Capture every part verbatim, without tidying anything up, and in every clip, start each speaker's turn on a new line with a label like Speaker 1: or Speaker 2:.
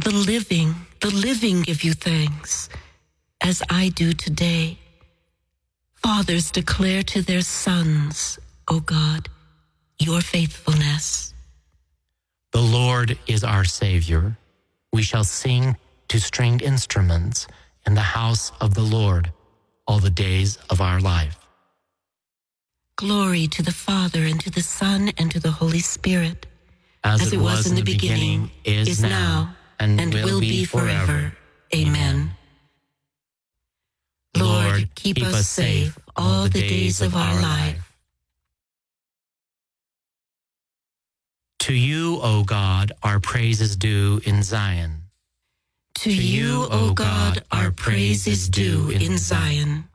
Speaker 1: The living, the living give you thanks, as I do today. Fathers declare to their sons, O God, your faithfulness.
Speaker 2: The Lord is our Savior. We shall sing to stringed instruments in the house of the Lord all the days of our life.
Speaker 1: Glory to the Father, and to the Son, and to the Holy Spirit,
Speaker 2: as,
Speaker 1: as it was, was in the beginning, beginning is now, and, and will, will be forever. forever. Amen. Lord, keep, keep us safe all the days of our life.
Speaker 2: To you, O God, our praise is due in Zion.
Speaker 1: To you, O God, our praise is due in Zion.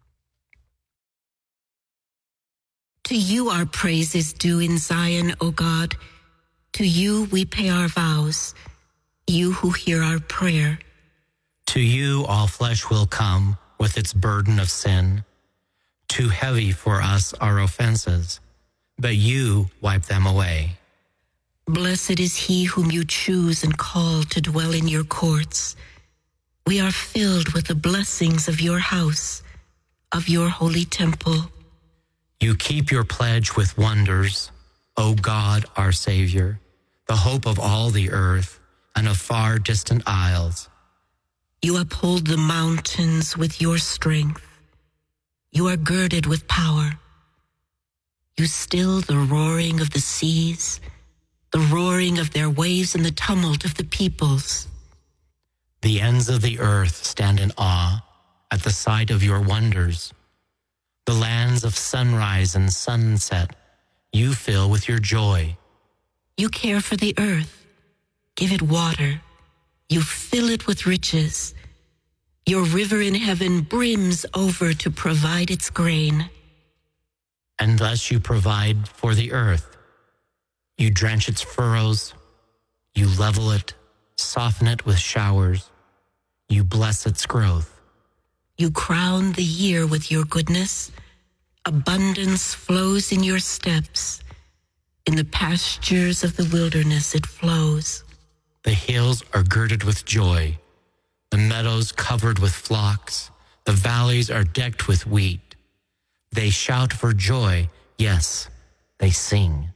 Speaker 1: To you our praise is due in Zion, O God. To you we pay our vows, you who hear our prayer.
Speaker 2: To you all flesh will come with its burden of sin. Too heavy for us are offenses, but you wipe them away.
Speaker 1: Blessed is he whom you choose and call to dwell in your courts. We are filled with the blessings of your house, of your holy temple.
Speaker 2: You keep your pledge with wonders, O God, our Savior, the hope of all the earth and of far distant isles.
Speaker 1: You uphold the mountains with your strength. You are girded with power. You still the roaring of the seas, the roaring of their waves and the tumult of the peoples.
Speaker 2: The ends of the earth stand in awe at the sight of your wonders. The lands of sunrise and sunset you fill with your joy.
Speaker 1: You care for the earth, give it water. You fill it with riches. Your river in heaven brims over to provide its grain.
Speaker 2: And thus you provide for the earth. You drench its furrows. You level it, soften it with showers. You bless its growth.
Speaker 1: You crown the year with your goodness. Abundance flows in your steps. In the pastures of the wilderness it flows.
Speaker 2: The hills are girded with joy, the meadows covered with flocks, the valleys are decked with wheat. They shout for joy, yes, they sing.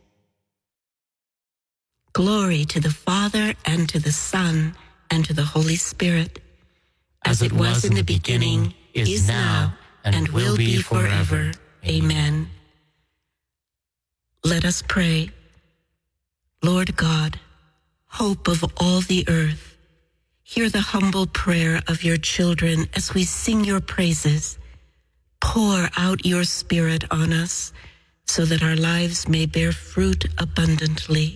Speaker 1: Glory to the Father, and to the Son, and to the Holy Spirit, as, as it was, was in the beginning, beginning is now, and, and will be forever. Amen. Let us pray. Lord God, hope of all the earth, hear the humble prayer of your children as we sing your praises. Pour out your Spirit on us so that our lives may bear fruit abundantly.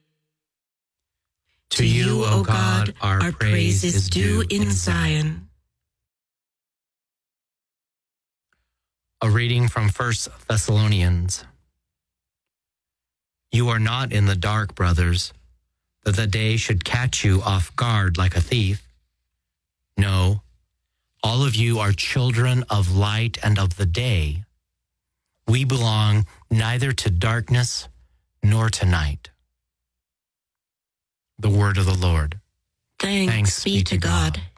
Speaker 2: To you, O God, our, our praise, praise is due in Zion. A reading from First Thessalonians. You are not in the dark, brothers, that the day should catch you off guard like a thief. No, all of you are children of light and of the day. We belong neither to darkness nor to night. The word of the Lord.
Speaker 1: Thanks, Thanks be to God. God.